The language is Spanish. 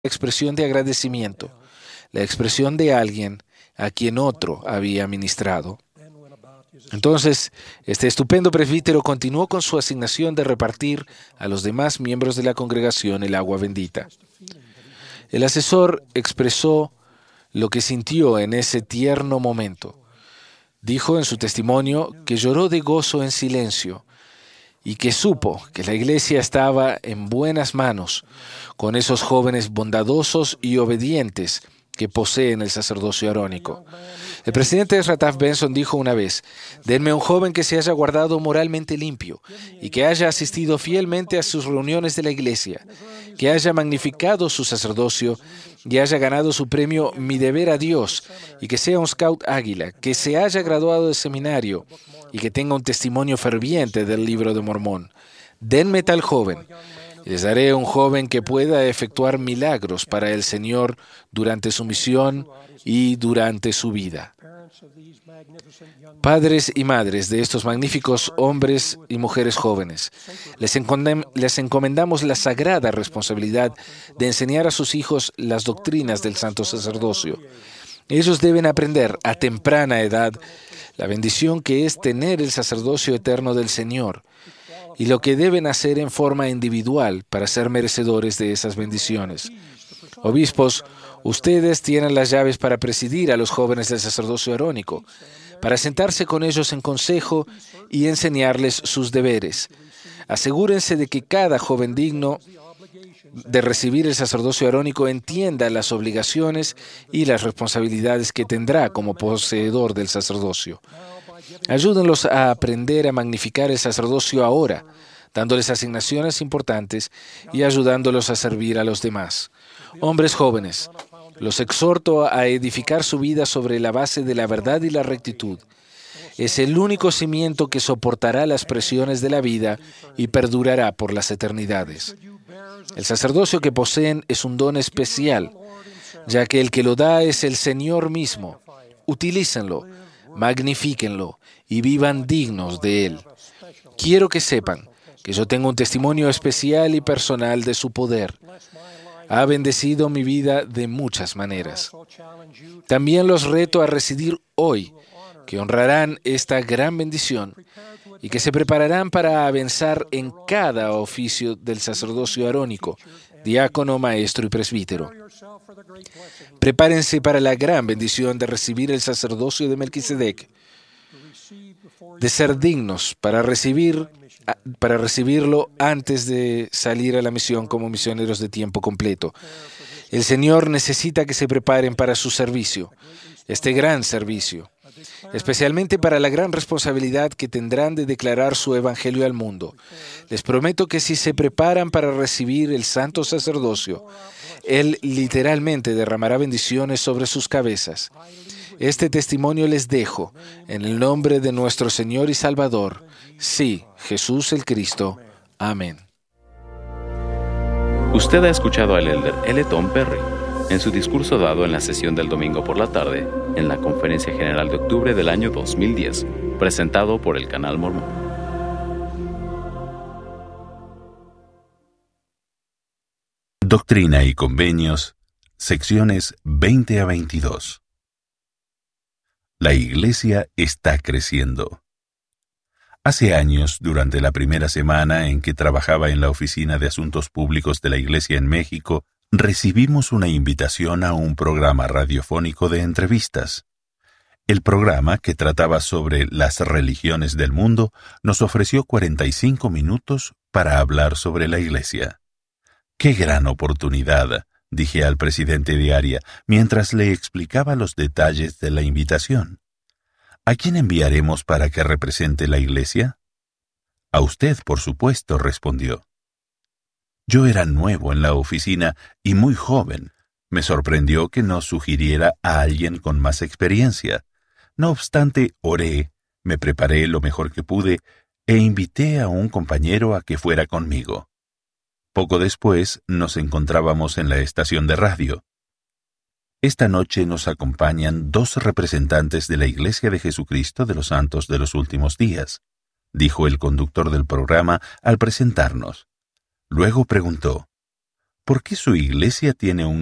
expresión de agradecimiento, la expresión de alguien a quien otro había ministrado. Entonces, este estupendo presbítero continuó con su asignación de repartir a los demás miembros de la congregación el agua bendita. El asesor expresó lo que sintió en ese tierno momento. Dijo en su testimonio que lloró de gozo en silencio y que supo que la iglesia estaba en buenas manos con esos jóvenes bondadosos y obedientes que poseen el sacerdocio arónico. El presidente Ezra Taft Benson dijo una vez: «Denme un joven que se haya guardado moralmente limpio y que haya asistido fielmente a sus reuniones de la iglesia, que haya magnificado su sacerdocio y haya ganado su premio Mi Deber a Dios, y que sea un scout águila, que se haya graduado de seminario y que tenga un testimonio ferviente del Libro de Mormón. Denme tal joven. Les daré un joven que pueda efectuar milagros para el Señor durante su misión y durante su vida». Padres y madres de estos magníficos hombres y mujeres jóvenes, les encomendamos la sagrada responsabilidad de enseñar a sus hijos las doctrinas del santo sacerdocio. Ellos deben aprender a temprana edad la bendición que es tener el sacerdocio eterno del Señor y lo que deben hacer en forma individual para ser merecedores de esas bendiciones. Obispos, ustedes tienen las llaves para presidir a los jóvenes del sacerdocio arónico, para sentarse con ellos en consejo y enseñarles sus deberes. Asegúrense de que cada joven digno de recibir el sacerdocio arónico entienda las obligaciones y las responsabilidades que tendrá como poseedor del sacerdocio. Ayúdenlos a aprender a magnificar el sacerdocio ahora, dándoles asignaciones importantes y ayudándolos a servir a los demás. Hombres jóvenes, los exhorto a edificar su vida sobre la base de la verdad y la rectitud. Es el único cimiento que soportará las presiones de la vida y perdurará por las eternidades. El sacerdocio que poseen es un don especial, ya que el que lo da es el Señor mismo. Utilícenlo, magnifíquenlo y vivan dignos de él. Quiero que sepan que yo tengo un testimonio especial y personal de su poder. Ha bendecido mi vida de muchas maneras. También los reto a residir hoy, que honrarán esta gran bendición y que se prepararán para avanzar en cada oficio del sacerdocio arónico, diácono, maestro y presbítero. Prepárense para la gran bendición de recibir el sacerdocio de Melquisedec, de ser dignos para recibirlo antes de salir a la misión como misioneros de tiempo completo. El Señor necesita que se preparen para su servicio, este gran servicio, especialmente para la gran responsabilidad que tendrán de declarar su evangelio al mundo. Les prometo que si se preparan para recibir el santo sacerdocio, Él literalmente derramará bendiciones sobre sus cabezas. Este testimonio les dejo en el nombre de nuestro Señor y Salvador, sí, Jesús el Cristo. Amén. Usted ha escuchado al elder L. Tom Perry en su discurso dado en la sesión del domingo por la tarde en la Conferencia General de Octubre del año 2010, presentado por el Canal Mormón. Doctrina y Convenios, secciones 20 a 22. La Iglesia está creciendo. Hace años, durante la primera semana en que trabajaba en la Oficina de Asuntos Públicos de la Iglesia en México, recibimos una invitación a un programa radiofónico de entrevistas. El programa, que trataba sobre las religiones del mundo, nos ofreció 45 minutos para hablar sobre la Iglesia. ¡Qué gran oportunidad!, dije al presidente de área mientras le explicaba los detalles de la invitación. ¿A quién enviaremos para que represente la Iglesia? A usted, por supuesto, respondió. Yo era nuevo en la oficina y muy joven. Me sorprendió que nos sugiriera a alguien con más experiencia. No obstante, oré, me preparé lo mejor que pude e invité a un compañero a que fuera conmigo. Poco después nos encontrábamos en la estación de radio. Esta noche nos acompañan 2 representantes de la Iglesia de Jesucristo de los Santos de los Últimos Días, dijo el conductor del programa al presentarnos. Luego preguntó, ¿Por qué su iglesia tiene un